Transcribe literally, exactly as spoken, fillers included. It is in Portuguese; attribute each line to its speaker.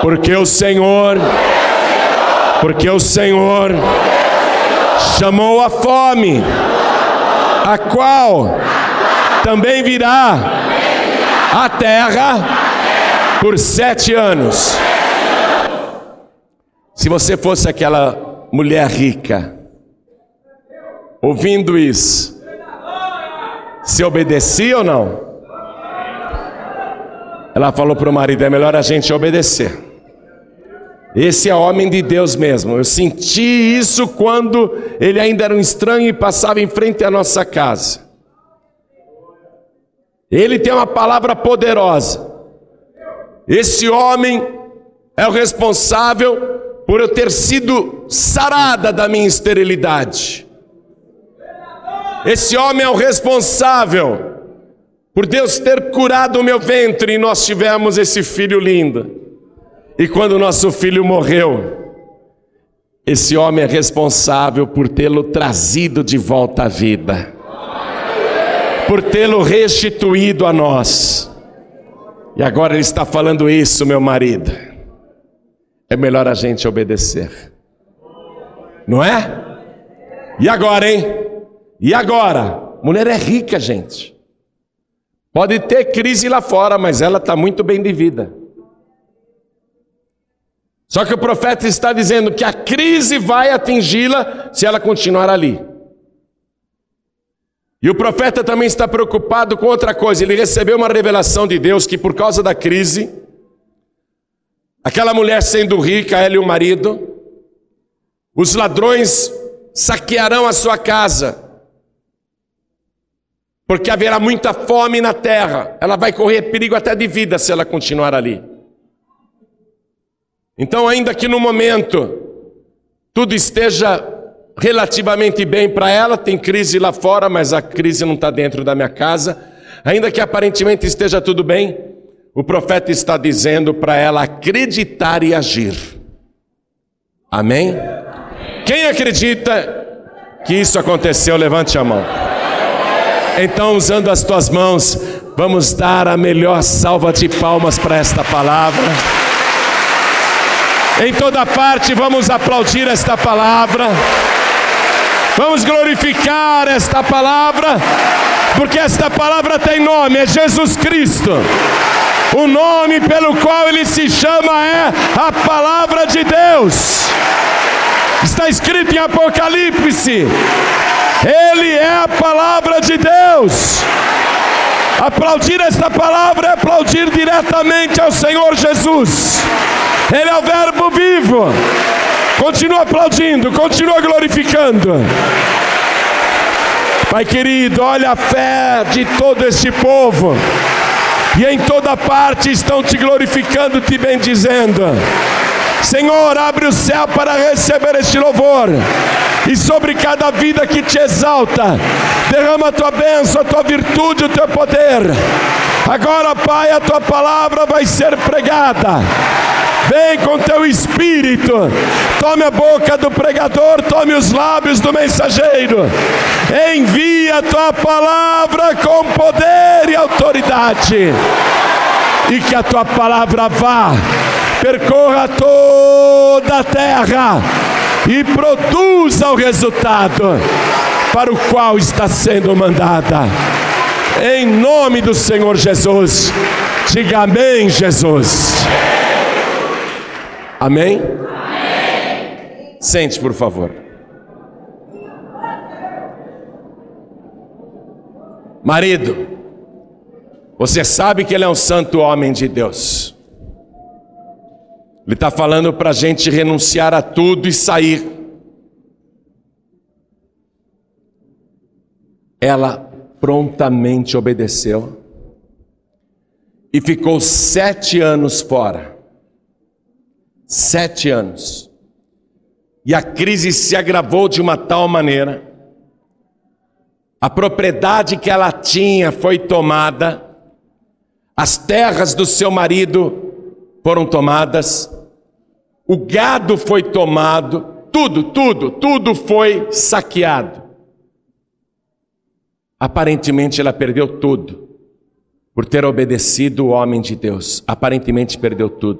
Speaker 1: Porque o Senhor, porque o Senhor chamou a fome, a qual também virá a terra por sete anos. Se você fosse aquela mulher rica, ouvindo isso, se obedecia ou não? Ela falou para o marido: é melhor a gente obedecer. Esse é homem de Deus mesmo. Eu senti isso quando ele ainda era um estranho e passava em frente à nossa casa. Ele tem uma palavra poderosa. Esse homem é o responsável por eu ter sido sarada da minha esterilidade. Esse homem é o responsável por Deus ter curado o meu ventre e nós tivemos esse filho lindo. E quando nosso filho morreu, esse homem é responsável por tê-lo trazido de volta à vida, por tê-lo restituído a nós. E agora ele está falando isso, meu marido. É melhor a gente obedecer, não é? E agora, hein? E agora? Mulher é rica, gente. Pode ter crise lá fora, mas ela está muito bem de vida. Só que o profeta está dizendo que a crise vai atingi-la se ela continuar ali. E o profeta também está preocupado com outra coisa. Ele recebeu uma revelação de Deus que por causa da crise, aquela mulher sendo rica, ela e o marido, os ladrões saquearão a sua casa, porque haverá muita fome na terra. Ela vai correr perigo até de vida se ela continuar ali. Então, ainda que no momento tudo esteja relativamente bem para ela, tem crise lá fora, mas a crise não está dentro da minha casa, ainda que aparentemente esteja tudo bem, o profeta está dizendo para ela acreditar e agir. Amém? Quem acredita que isso aconteceu, levante a mão. Então, usando as tuas mãos, vamos dar a melhor salva de palmas para esta palavra. Em toda parte vamos aplaudir esta palavra, vamos glorificar esta palavra, porque esta palavra tem nome, é Jesus Cristo. O nome pelo qual ele se chama é a palavra de Deus. Está escrito em Apocalipse, ele é a palavra de Deus. Aplaudir esta palavra é aplaudir diretamente ao Senhor Jesus. Ele é o verbo vivo. Continua aplaudindo, continua glorificando. Pai querido, olha a fé de todo este povo, e em toda parte estão te glorificando, te bendizendo. Senhor, abre o céu para receber este louvor, e sobre cada vida que te exalta, derrama a tua bênção, a tua virtude, o teu poder. Agora, Pai, a tua palavra vai ser pregada. Vem com teu espírito, tome a boca do pregador, tome os lábios do mensageiro. Envia a tua palavra com poder e autoridade, e que a tua palavra vá, percorra toda a terra e produza o resultado para o qual está sendo mandada. Em nome do Senhor Jesus, diga amém, Jesus. Amém? Amém? Sente, por favor. Marido, você sabe que ele é um santo homem de Deus. Ele está falando para a gente renunciar a tudo e sair. Ela prontamente obedeceu e ficou sete anos fora. Sete anos. E a crise se agravou de uma tal maneira. A propriedade que ela tinha foi tomada. As terras do seu marido foram tomadas. O gado foi tomado. Tudo, tudo, tudo foi saqueado. Aparentemente ela perdeu tudo por ter obedecido o homem de Deus. Aparentemente perdeu tudo.